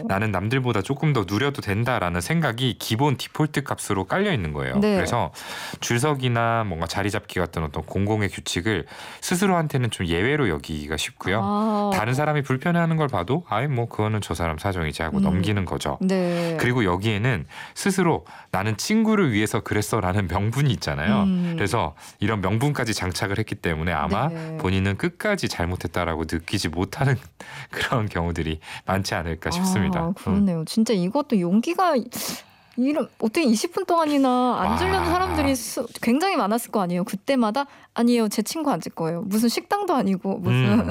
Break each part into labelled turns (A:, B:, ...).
A: 나는 남들보다 조금 더 누려도 된다라는 생각이 기본 디폴트 값으로 깔려 있는 거예요.
B: 네.
A: 그래서 줄서기나 뭔가 자리 잡기 같은 어떤 공공의 규칙을 스스로한테는 좀 예외로 여기기가 쉽고요. 다른 사람이 불편해하는 걸 봐도 아이 뭐 그거는 저 사람 사정이지 하고 넘기는 거죠.
B: 네.
A: 그리고 여기에는 스스로 나는 친구를 위해서 그랬어라는 명분이 있잖아요. 그래서 이런 명분까지 장착을 했기 때문에 아마
B: 네.
A: 본인은 끝까지 잘못했다라고 느끼지 못하는 그런 경우들이 많지 않을까 싶습니다.
B: 그렇네요. 진짜 이것도 용기가 이런 어떻게 20분 동안이나 앉으려는 사람들이 굉장히 많았을 거 아니에요. 그때마다 아니에요. 제 친구 앉을 거예요. 무슨 식당도 아니고 무슨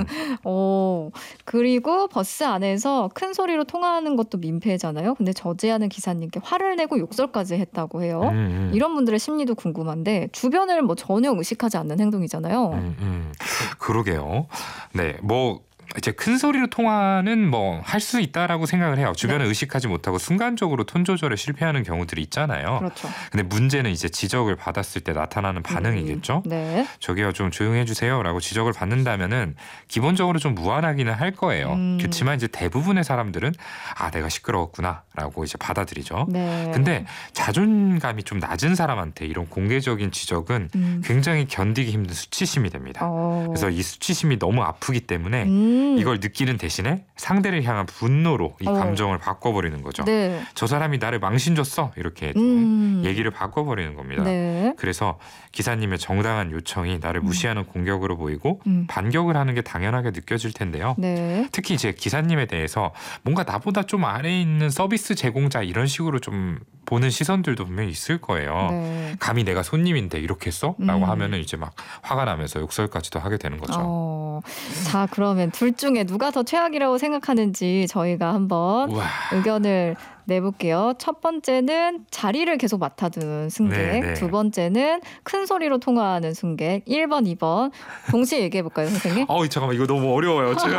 B: 그리고 버스 안에서 큰 소리로 통화하는 것도 민폐잖아요. 근데 저지하는 기사님께 화를 내고 욕설까지 했다고 해요. 이런 분들의 심리도 궁금한데 주변을 뭐 전혀 의식하지 않는 행동이잖아요.
A: 그러게요. 네, 뭐 이제 큰 소리로 통화는 뭐 할 수 있다라고 생각을 해요. 주변을 의식하지 못하고 순간적으로 톤 조절에 실패하는 경우들이 있잖아요.
B: 그렇죠.
A: 근데 문제는 이제 지적을 받았을 때 나타나는 반응이겠죠.
B: 네.
A: 저기요 좀 조용히 해주세요라고 지적을 받는다면은 기본적으로 좀 무안하기는 할 거예요. 그렇지만 이제 대부분의 사람들은 아 내가 시끄러웠구나라고 이제 받아들이죠.
B: 네.
A: 근데 자존감이 좀 낮은 사람한테 이런 공개적인 지적은 굉장히 견디기 힘든 수치심이 됩니다. 그래서 이 수치심이 너무 아프기 때문에 이걸 느끼는 대신에 상대를 향한 분노로 이 감정을 바꿔버리는 거죠.
B: 네.
A: 저 사람이 나를 망신줬어 이렇게 좀 얘기를 바꿔버리는 겁니다.
B: 네.
A: 그래서 기사님의 정당한 요청이 나를 무시하는 공격으로 보이고 반격을 하는 게 당연하게 느껴질 텐데요.
B: 네.
A: 특히 이제 기사님에 대해서 뭔가 나보다 좀 아래에 있는 서비스 제공자 이런 식으로 좀 보는 시선들도 분명히 있을 거예요.
B: 네.
A: 감히 내가 손님인데 이렇게 써? 라고 하면은 이제 막 화가 나면서 욕설까지도 하게 되는 거죠.
B: 자, 그러면 둘 중에 누가 더 최악이라고 생각하는지 저희가 한번 의견을 내볼게요. 첫 번째는 자리를 계속 맡아두는 승객.
A: 네.
B: 두 번째는 큰 소리로 통화하는 승객. 1번, 2번. 동시에 얘기해볼까요, 선생님?
A: 잠깐만 이거 너무 어려워요. 제가.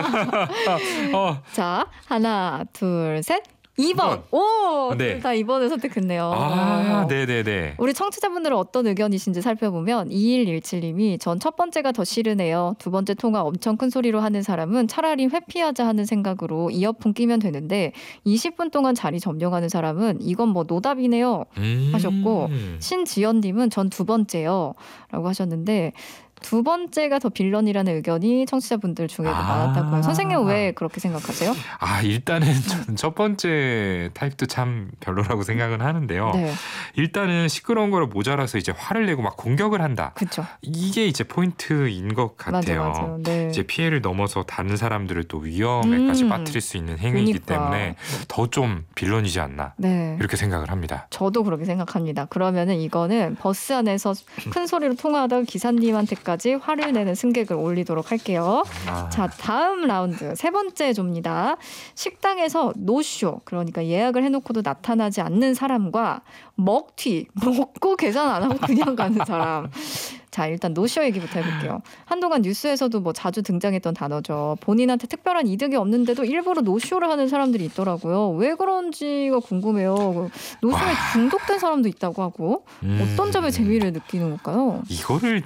B: 자, 하나, 둘, 셋. 2번. 오!
A: 네.
B: 다 2번을 선택했네요.
A: 네네네.
B: 우리 청취자분들은 어떤 의견이신지 살펴보면 2117님이 전 첫 번째가 더 싫으네요. 두 번째 통화 엄청 큰 소리로 하는 사람은 차라리 회피하자 하는 생각으로 이어폰 끼면 되는데 20분 동안 자리 점령하는 사람은 이건 뭐 노답이네요 하셨고 신지연님은 전 두 번째요 라고 하셨는데 두 번째가 더 빌런이라는 의견이 청취자분들 중에도 많았다고요. 선생님은 왜 그렇게 생각하세요?
A: 일단은 저는 첫 번째 타입도 참 별로라고 생각은 하는데요.
B: 네.
A: 일단은 시끄러운 거를 모자라서 이제 화를 내고 막 공격을 한다.
B: 그렇죠.
A: 이게 이제 포인트인 것 같아요.
B: 맞아요. 네.
A: 이제 피해를 넘어서 다른 사람들을 또 위험에까지 빠뜨릴 수 있는 행위이기 때문에 더 좀 빌런이지 않나 이렇게 생각을 합니다.
B: 저도 그렇게 생각합니다. 그러면은 이거는 버스 안에서 큰 소리로 통화하다가 기사님한테까지 화를 내는 승객을 올리도록 할게요. 자, 다음 라운드 세 번째 조입니다. 식당에서 노쇼, 그러니까 예약을 해놓고도 나타나지 않는 사람과 먹튀, 먹고 계산 안 하고 그냥 가는 사람. 자, 일단 노쇼 얘기부터 해볼게요. 한동안 뉴스에서도 뭐 자주 등장했던 단어죠. 본인한테 특별한 이득이 없는데도 일부러 노쇼를 하는 사람들이 있더라고요. 왜 그런지가 궁금해요. 노쇼에 중독된 사람도 있다고 하고 어떤 점에 재미를 느끼는 걸까요?
A: 이거를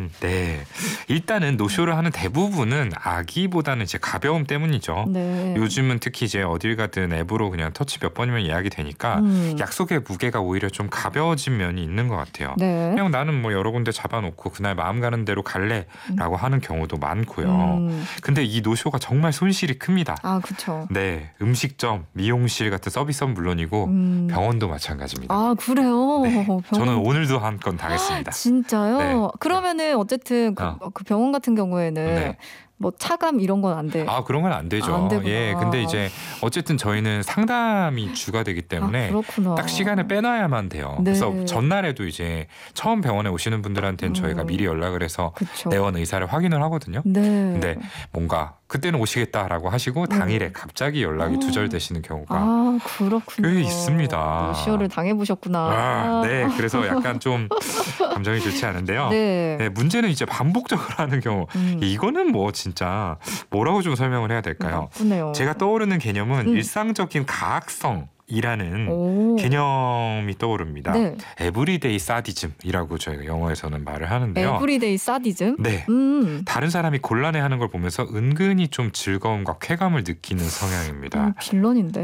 A: 일단은 노쇼를 하는 대부분은 악의보다는 이제 가벼움 때문이죠.
B: 네.
A: 요즘은 특히 이제 어딜 가든 앱으로 그냥 터치 몇 번이면 예약이 되니까 약속의 무게가 오히려 좀 가벼워진 면이 있는 것 같아요.
B: 네.
A: 그냥 나는 뭐 여러 군데 잡아놓고 그날 마음 가는 대로 갈래라고 하는 경우도 많고요. 근데 이 노쇼가 정말 손실이 큽니다.
B: 그렇죠.
A: 네, 음식점, 미용실 같은 서비스는 물론이고 병원도 마찬가지입니다.
B: 그래요?
A: 네, 저는 오늘도 한 건 당했습니다.
B: 진짜요?
A: 네.
B: 그러면은 어쨌든 그 병원 같은 경우에는 뭐 차감 이런 건 안 돼.
A: 그런 건 안 되죠.
B: 안 되구나.
A: 예, 근데 이제 어쨌든 저희는 상담이 주가 되기 때문에 딱 시간을 빼놔야만 돼요.
B: 네.
A: 그래서 전날에도 이제 처음 병원에 오시는 분들한테는 저희가 미리 연락을 해서 내원 의사를 확인을 하거든요.
B: 네.
A: 근데 뭔가 그때는 오시겠다라고 하시고 당일에 갑자기 연락이 두절되시는 경우가
B: 그렇군요.
A: 꽤 있습니다.
B: 노쇼를 당해보셨구나.
A: 네, 그래서 약간 좀 감정이 좋지 않은데요.
B: 네.
A: 문제는 이제 반복적으로 하는 경우. 이거는 뭐 진짜 뭐라고 좀 설명을 해야 될까요?
B: 나쁘네요.
A: 제가 떠오르는 개념은 일상적인 가학성 이라는 개념이 떠오릅니다.
B: 네.
A: 에브리데이 사디즘이라고 저희가 영어에서는 말을 하는데요.
B: 에브리데이 사디즘?
A: 네. 다른 사람이 곤란해하는 걸 보면서 은근히 좀 즐거움과 쾌감을 느끼는 성향입니다.
B: 빌런인데?